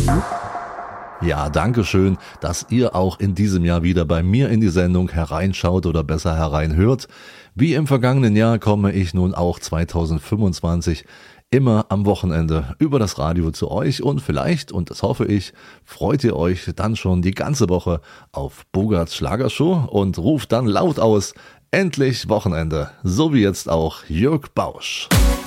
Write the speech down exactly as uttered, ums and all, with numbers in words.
Ja, danke schön, dass ihr auch in diesem Jahr wieder bei mir in die Sendung hereinschaut oder besser hereinhört. Wie im vergangenen Jahr komme ich nun auch zweitausendfünfundzwanzig immer am Wochenende über das Radio zu euch und vielleicht, und das hoffe ich, freut ihr euch dann schon die ganze Woche auf Bogarts Schlagershow und ruft dann laut aus: Endlich Wochenende, so wie jetzt auch Jörg Bausch.